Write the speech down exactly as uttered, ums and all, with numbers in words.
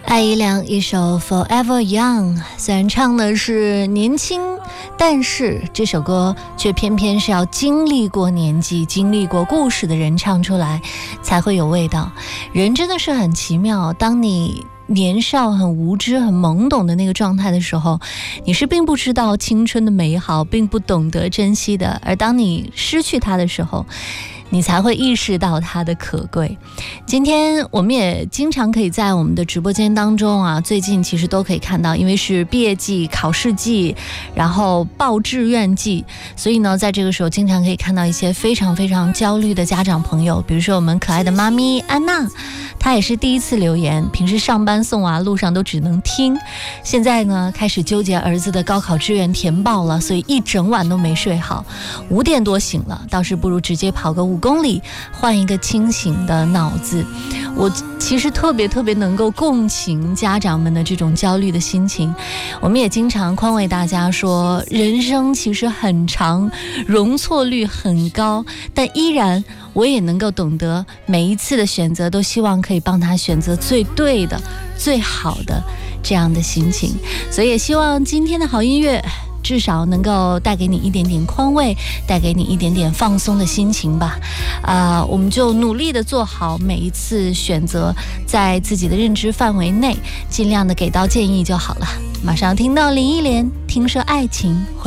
艾怡良一首 Forever Young， 虽然唱的是年轻，但是这首歌却偏偏是要经历过年纪经历过故事的人唱出来才会有味道。人真的是很奇妙，当你年少很无知很懵懂的那个状态的时候，你是并不知道青春的美好，并不懂得珍惜的，而当你失去它的时候，你才会意识到它的可贵。今天我们也经常可以在我们的直播间当中啊，最近其实都可以看到，因为是毕业季、考试季，然后报志愿季，所以呢在这个时候经常可以看到一些非常非常焦虑的家长朋友，比如说我们可爱的妈咪安娜，她也是第一次留言，平时上班送娃路上都只能听，现在呢开始纠结儿子的高考志愿填报了，所以一整晚都没睡好，五点多醒了，倒是不如直接跑个五公里，换一个清醒的脑子。我其实特别特别能够共情家长们的这种焦虑的心情。我们也经常宽慰大家说，人生其实很长，容错率很高，但依然我也能够懂得每一次的选择都希望可以帮他选择最对的最好的这样的心情。所以也希望今天的好音乐至少能够带给你一点点宽慰，带给你一点点放松的心情吧。啊、呃，我们就努力的做好每一次选择，在自己的认知范围内，尽量的给到建议就好了。马上听到林忆莲，听说爱情。